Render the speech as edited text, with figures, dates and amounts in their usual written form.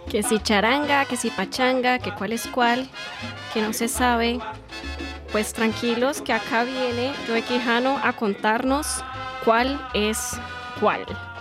Que si charanga, que si pachanga, que cuál es cuál, que no se sabe. Pues tranquilos, que acá viene Joe Quijano a contarnos cuál es cuál.